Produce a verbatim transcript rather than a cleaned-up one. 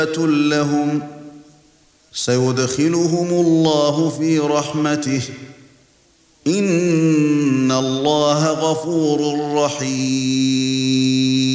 لهم سيدخلهم الله في رحمته إن الله غفور رحيم.